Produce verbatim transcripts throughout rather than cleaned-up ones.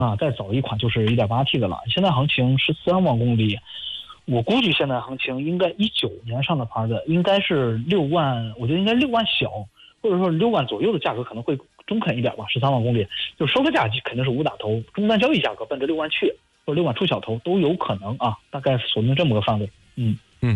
啊，再早一款就是 一点八 T 的了。现在行情十三万公里，我估计现在行情应该一九年上的牌的，应该是六万，我觉得应该六万小，或者说六万左右的价格可能会中肯一点吧。十三万公里，就收车价肯定是五打头，终端交易价格奔着六万去，或者六万出小头都有可能啊，大概锁定这么个范围。嗯嗯。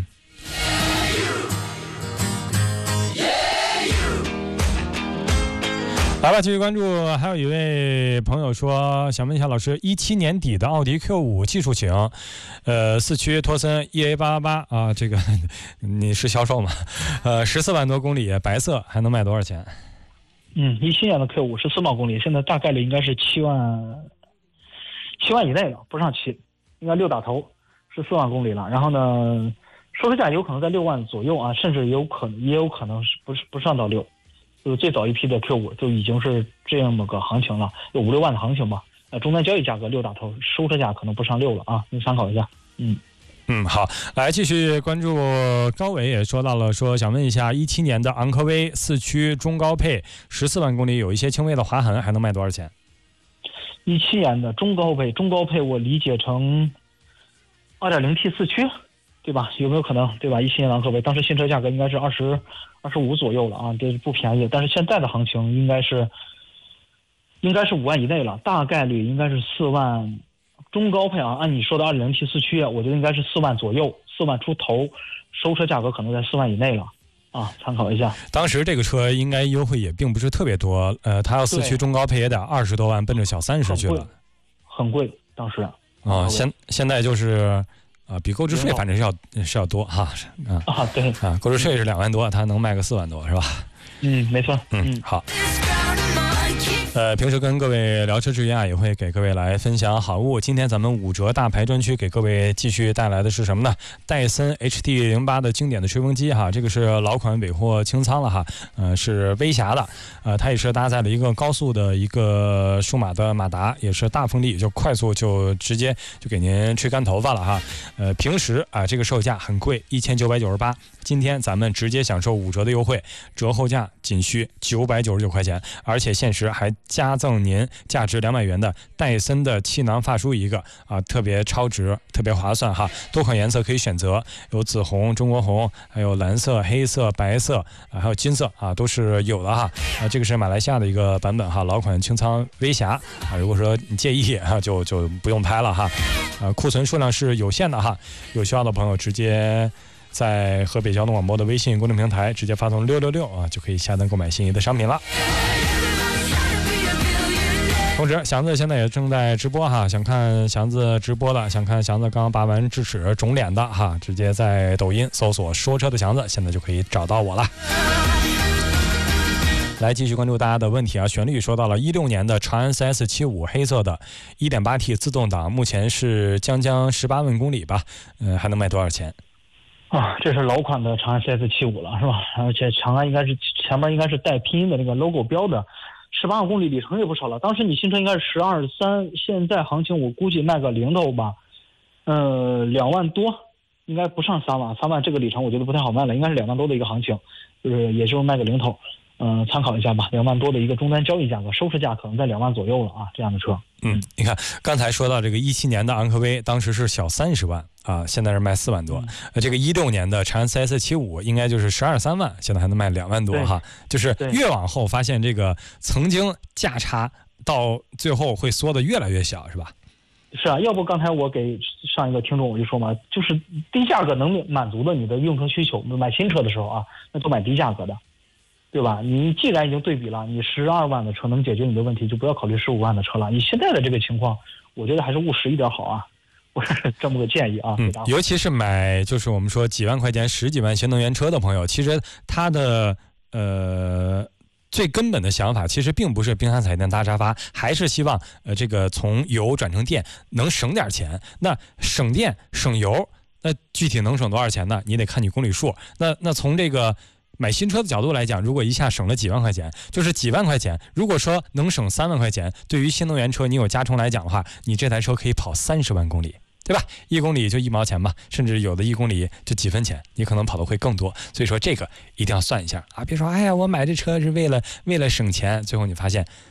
来吧，继续关注。还有一位朋友说，想问一下老师，一七年底的奥迪 Q 五 技术型，呃，四驱托森 E A 八八八啊，这个你是销售吗？呃，十四万多公里，白色，还能卖多少钱？ 嗯，一七年的 Q 五 十四万公里，现在大概率应该是七万七万以内了，不上七，应该六打头，十四万公里了。然后呢，收车价有可能在六万左右啊，甚至有可能也有可能是不是不上到六。就是最早一批的 Q 五 就已经是这样的个行情了，有五六万的行情吧。呃，终端交易价格六打头，收车价可能不上六了啊，您参考一下。嗯嗯，好，来继续关注。高伟也说到了，说想问一下，一七年的昂科威四驱中高配，十四万公里，有一些轻微的划痕，还能卖多少钱？ 一七年的中高配，中高配我理解成 二点零 T 四驱。对吧？有没有可能？对吧？一七年昂科威当时新车价格应该是二十二十五左右了啊，这不便宜。但是现在的行情应该是应该是五万以内了，大概率应该是四万中高配啊。按你说的 二点零 T 四驱，我觉得应该是四万左右，四万出头，收车价格可能在四万以内了啊，参考一下。 当时这个车应该优惠也并不是特别多，呃，它要四驱中高配也得二十多万，奔着小三十去了， 很贵，当时啊，现现在就是。啊，比购置税反正是要是要多哈啊啊对啊，购置税是两万多，它能卖个四万多是吧？ 嗯，没错， 嗯好。呃，平时跟各位聊车之余啊，也会给各位来分享好物。今天咱们五折大牌专区给各位继续带来的是什么呢？戴森 H D 零八 的经典的吹风机哈，这个是老款尾货清仓了哈，呃，是微侠的，呃，它也是搭载了一个高速的一个数码的马达，也是大风力，就快速就直接就给您吹干头发了哈。呃，平时啊这个售价很贵，一千九百九十八，今天咱们直接享受五折的优惠，折后价仅需九百九十九块钱，而且限时还加赠您价值两百元的戴森的气囊发梳一个啊，特别超值，特别划算哈！多款颜色可以选择，有紫红、中国红，还有蓝色、黑色、白色啊，还有金色啊，都是有的哈。啊，这个是马来西亚的一个版本哈，老款清仓微侠啊，如果说你介意啊，就就不用拍了哈。啊，库存数量是有限的哈，有需要的朋友直接在河北交通广播的微信公众平台直接发送六六六啊，就可以下单购买心仪的商品了。同时，祥子现在也正在直播哈，想看祥子直播的，想看祥子刚拔完智齿肿脸的哈，直接在抖音搜索说车的祥子，现在就可以找到我了。来继续关注大家的问题啊，旋律说到了一六年的长安 C S 七五 黑色的 一点八 T 自动挡，目前是将将十八万公里吧，呃，还能卖多少钱？ 啊，这是老款的长安 C S 七五 了是吧？而且长安应该是前面应该是带拼音的那个 logo 标的。十八万公里里程也不少了，当时你新车应该是十二三，现在行情我估计卖个零头吧，呃，两万多，应该不上三万，三万这个里程我觉得不太好卖了，应该是两万多的一个行情，就是也就是卖个零头，嗯、呃，参考一下吧，两万多的一个终端交易价格，收市价可能在两万左右了啊，这样的车。 嗯，你看刚才说到这个一七年的昂科威，当时是小三十万啊，现在是卖四万多。嗯、呃，这个一六年的长安 C S 七五应该就是十二三万，现在还能卖两万多哈。就是越往后发现这个曾经价差到最后会缩的越来越小，是吧？ 是啊，要不刚才我给上一个听众我就说嘛，就是低价格能满足的你的用车需求，买新车的时候啊，那都买低价格的。对吧？你既然已经对比了，你十二万的车能解决你的问题，就不要考虑十五万的车了。你现在的这个情况，我觉得还是务实一点好啊，我是这么个建议啊。 嗯，尤其是买就是我们说几万块钱、十几万新能源车的朋友，其实他的呃最根本的想法，其实并不是冰箱彩电大沙发，还是希望呃这个从油转成电能省点钱。那省电省油，那具体能省多少钱呢？你得看你公里数。那那从这个买新车的角度来讲，如果一下省了几万块钱，就是几万块钱。如果说能省三万块钱，对于新能源车你有加充来讲的话，你这台车可以跑三十万公里，对吧？一公里就一毛钱吧，甚至有的一公里就几分钱，你可能跑的会更多。所以说这个一定要算一下啊，别说哎呀我买这车是为了为了省钱，最后你发现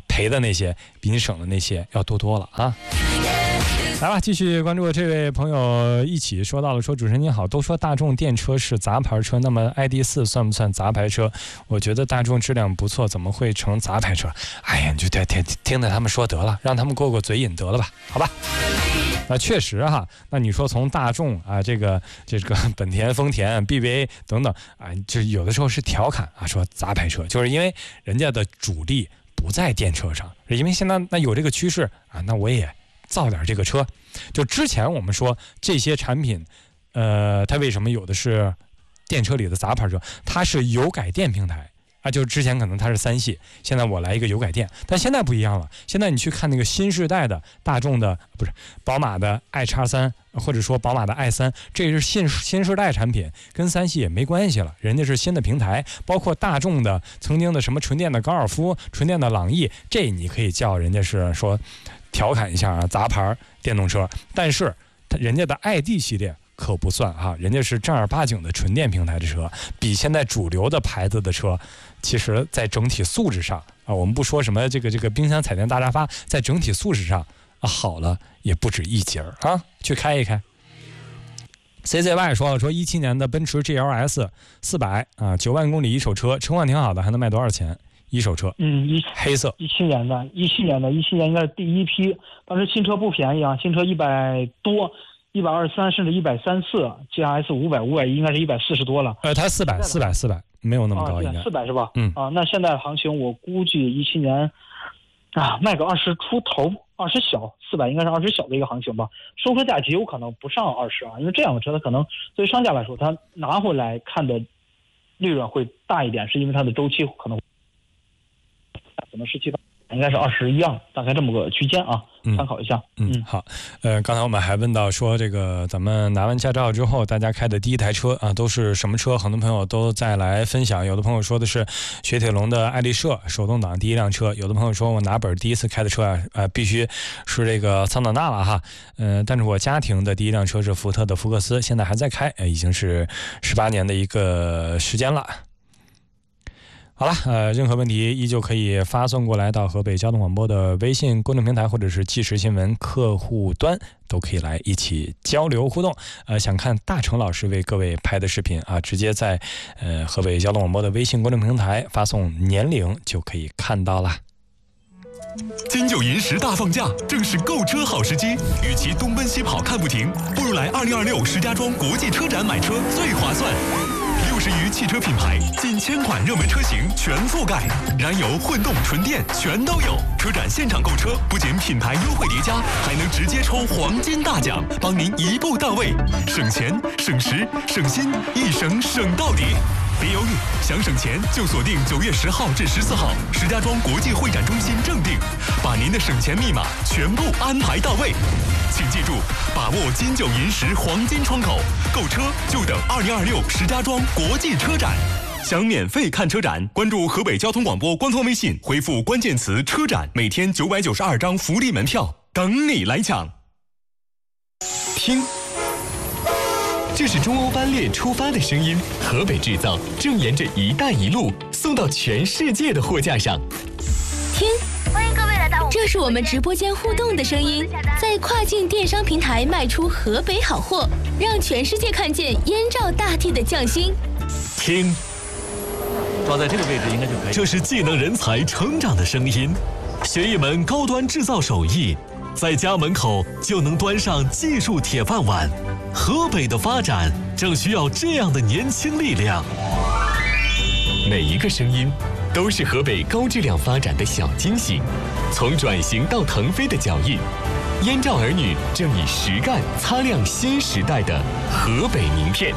赔的那些比你省的那些要多多了啊。来吧，继续关注这位朋友一起说到了，说主持人您好，都说大众电车是杂牌车，那么 I D 四 算不算杂牌车？我觉得大众质量不错，怎么会成杂牌车？哎呀，你就听听听着他们说得了，让他们过过嘴瘾得了吧，好吧？那确实哈，那你说从大众啊，这个这个本田、丰田、B B A 等等啊，就有的时候是调侃啊，说杂牌车，就是因为人家的主力不在电车上，因为现在那有这个趋势啊，那我也造点这个车。就之前我们说这些产品，呃，它为什么有的是电车里的杂牌车？它是油改电平台啊，就之前可能它是三系，现在我来一个油改电，但现在不一样了。现在你去看那个新世代的大众的，不是宝马的 i 叉三，或者说宝马的 i 三，这是新新世代产品，跟三系也没关系了，人家是新的平台。包括大众的曾经的什么纯电的高尔夫、纯电的朗逸，这你可以叫人家是说调侃一下啊，杂牌电动车，但是人家的 I D 系列可不算哈，人家是正儿八经的纯电平台的车，比现在主流的牌子的车，其实在整体素质上啊，我们不说什么这个这个冰箱、彩电、大沙发，在整体素质上啊好了也不止一截儿啊，去开一开。C Z Y 说了，说一七年的奔驰 G L S 四百啊，九万公里一手车，车况挺好的，还能卖多少钱？一手车， 嗯，一黑色， 一七年的，一七年的，一七年应该是第一批，当时新车不便宜啊，新车一百多，一百二十三，甚至一百三四 ，G L S 五百，五百应该是一百四十多了。 呃，它四百，四百，四百，没有那么高，应该四百是吧？ 嗯啊，那现在行情我估计一七年啊卖个二十出头，二十小，四百应该是二十小的一个行情吧。收车价极有可能不上二十啊，因为这样的车它可能对于商家来说，它拿回来看的利润会大一点，是因为它的周期可能。可能十七八，应该是二十一样，大概这么个区间啊，参考一下。 嗯，嗯好，呃，刚才我们还问到说，这个咱们拿完驾照之后，大家开的第一台车啊，都是什么车？很多朋友都在来分享。有的朋友说的是雪铁龙的爱丽舍手动挡第一辆车，有的朋友说我拿本第一次开的车啊，呃，必须是这个桑塔纳了哈。呃，但是我家庭的第一辆车是福特的福克斯，现在还在开，呃、已经是十八年的一个时间了。好了，呃，任何问题依旧可以发送过来到河北交通广播的微信公众平台，或者是即时新闻客户端，都可以来一起交流互动。呃，想看大成老师为各位拍的视频啊，直接在呃河北交通广播的微信公众平台发送年龄就可以看到了。 金九银十大放假，正是购车好时机。与其东奔西跑看不停，不如来二零二六石家庄国际车展买车最划算。六十余汽车品牌，近千款热门车型全覆盖，燃油、混动、纯电全都有。车展现场购车，不仅品牌优惠叠加，还能直接抽黄金大奖，帮您一步到位，省钱、省时、省心，一省省到底。别犹豫，想省钱就锁定九月十号至十四号石家庄国际会展中心正定，把您的省钱密码全部安排到位。请记住，把握金九银十黄金窗口，购车就等二零二六石家庄国际车展。想免费看车展，关注河北交通广播官方微信，回复关键词“车展”，每天九百九十二张福利门票等你来抢。听。这是中欧班列出发的声音，河北制造正沿着“一带一路”送到全世界的货架上。 听，欢迎各位来到，这是我们直播间互动的声音，在跨境电商平台卖出河北好货，让全世界看见燕赵大地的匠心。 听， 抓在这个位置应该就可以。 这是技能人才成长的声音，学一门高端制造手艺，在家门口就能端上技术铁饭碗。河北的发展正需要这样的年轻力量。每一个声音都是河北高质量发展的小惊喜，从转型到腾飞的脚印，燕赵儿女正以实干擦亮新时代的河北名片。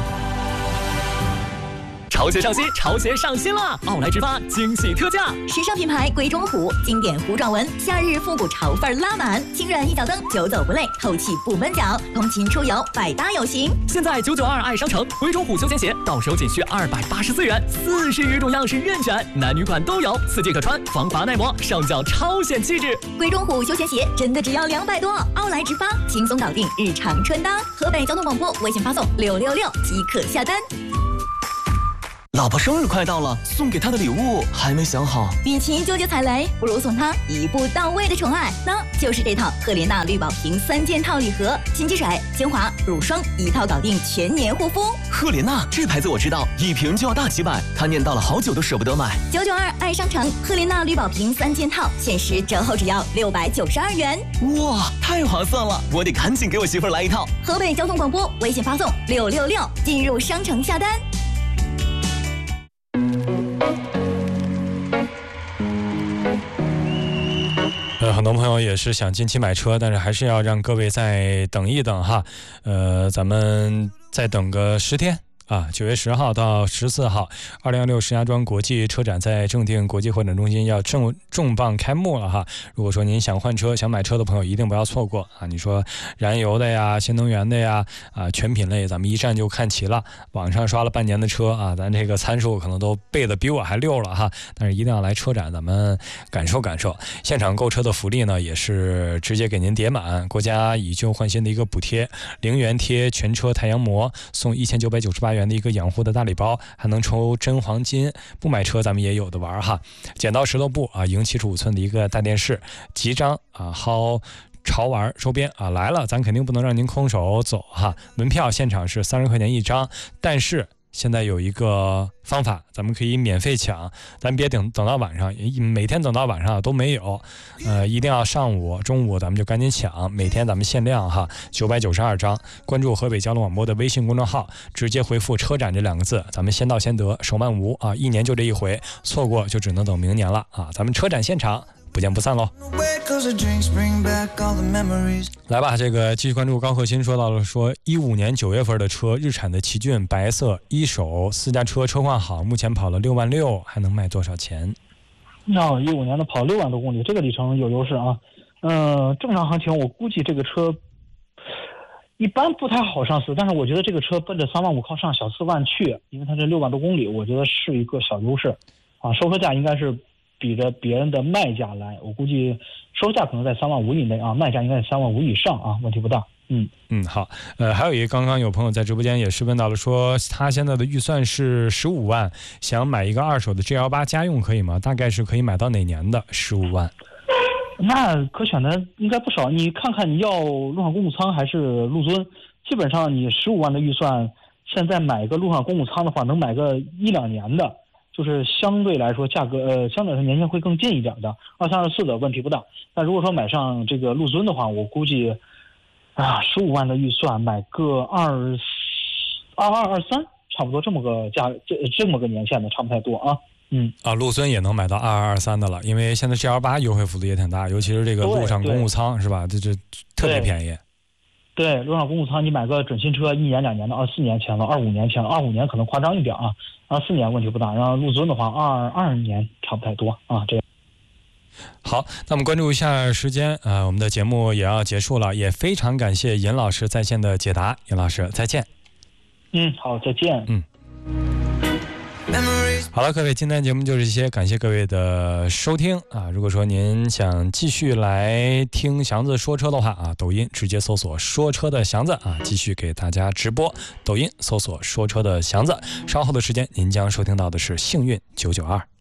潮鞋上新，潮鞋上新了！奥莱直发惊喜特价， 时尚品牌鬼冢虎，经典糊状纹，夏日复古潮范拉满，轻软一脚蹬，久走不累，透气不闷脚，通勤出游百搭有型。 现在九九二爱商城，鬼冢虎休闲鞋到手仅需二百八十四元，四十余种样式任选，男女款都有，四季可穿，防滑耐磨，上脚超显气质。 鬼冢虎休闲鞋真的只要两百多，奥莱直发轻松搞定日常穿搭。河北交通广播微信发送六六六即可下单。 老婆生日快到了，送给她的礼物还没想好。 与其纠结踩雷，不如送她一步到位的宠爱，那就是这套赫莲娜绿宝瓶三件套礼盒，洗肌水、精华、乳霜一套搞定全年护肤。 赫莲娜这牌子我知道，一瓶就要大几百，她念叨了好久都舍不得买。 九九二爱商城赫莲娜绿宝瓶三件套，限时折后只要六百九十二元。 哇，太划算了！我得赶紧给我媳妇儿来一套。 河北交通广播微信发送六六六进入商城下单。 呃，很多朋友也是想近期买车，但是还是要让各位再等一等哈。呃，咱们再等个十天。啊，九月十号到十四号，二零二六石家庄国际车展在正定国际会展中心要重重磅开幕了哈。如果说您想换车、想买车的朋友，一定不要错过啊！你说燃油的呀、新能源的呀，啊，全品类咱们一站就看齐了。网上刷了半年的车啊，咱这个参数可能都背的比我还溜了哈。但是一定要来车展，咱们感受感受。现场购车的福利呢，也是直接给您叠满，国家以旧换新的一个补贴，零元贴全车太阳膜，送一千九百九十八元的一个养护的大礼包，还能抽真黄金。不买车咱们也有的玩哈。剪刀石头布啊，赢七十五寸的一个大电视，集章啊，薅潮玩周边啊，来了咱肯定不能让您空手走哈。门票现场是三十块钱一张，但是现在有一个方法，咱们可以免费抢，咱别等等到晚上，每天等到晚上都没有，呃，一定要上午、中午咱们就赶紧抢，每天咱们限量哈，九百九十二张。关注河北交通广播的微信公众号，直接回复“车展”这两个字，咱们先到先得，手慢无啊，一年就这一回，错过就只能等明年了啊！咱们车展现场不见不散喽！来吧，这个继续关注高贺新说到了，说一五年九月份的车，日产的奇骏白色一手私家车，车况好，目前跑了六万六，还能卖多少钱？ 那一五年的跑六万多公里，这个里程有优势啊。呃，正常行情我估计这个车一般不太好上市，但是我觉得这个车奔着三万五靠上小四万去，因为它这六万多公里，我觉得是一个小优势啊。收车价应该是比着别人的卖价来，我估计收价可能在三万五以内啊，卖价应该在三万五以上啊，问题不大。嗯嗯，好，呃，还有一个刚刚有朋友在直播间也是问到了，说他现在的预算是十五万，想买一个二手的 G L 八家用可以吗？大概是可以买到哪年的？十五万， 那可选的应该不少。你看看你要陆上公务舱还是陆尊，基本上你十五万的预算，现在买个陆上公务舱的话，能买个一两年的。就是相对来说价格呃，相对来说年限会更近一点的，二三二四的问题不大。但如果说买上这个陆尊的话，我估计啊，十五万的预算买个二二二二三，差不多这么个价，这这么个年限的，差不太多啊。嗯啊，陆尊也能买到二二二三的了，因为现在 G L 八优惠幅度也挺大，尤其是这个陆上公务舱是吧？这这特别便宜。 对，陆上公务舱你买个准新车，一年两年的，二四年前了，二五年前了，二五年可能夸张一点啊，二四年问题不大。然后陆尊的话，二二年差不太多啊，这样。 好，那我们关注一下时间啊、呃，我们的节目也要结束了，也非常感谢尹老师在线的解答，尹老师再见。 嗯，好，再见。 嗯。好了，各位，今天节目就是这些，感谢各位的收听啊！如果说您想继续来听祥子说车的话啊，抖音直接搜索说车的祥子啊，继续给大家直播。抖音搜索说车的祥子，稍后的时间您将收听到的是幸运九九二。